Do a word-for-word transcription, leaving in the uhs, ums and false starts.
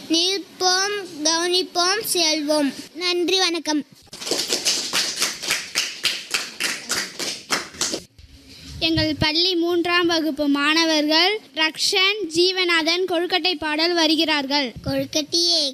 நிற்போம், கவனிப்போம், செல்வோம். நன்றி, வணக்கம். எங்கள் பள்ளி மூன்றாம் வகுப்பு மாணவர்கள் ரக்ஷன், ஜீவநாதன் கொழுக்கட்டை பாடல் வருகிறார்கள். கொழுக்கட்டியே